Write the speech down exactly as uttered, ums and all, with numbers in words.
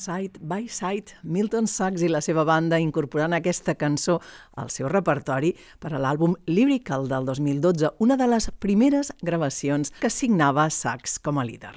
Side by Side, Milton Sachs i la seva banda incorporant aquesta cançó al seu repertori per a l'àlbum Lyrical del dos mil dotze, una de les primeres gravacions que signava Sachs com a líder.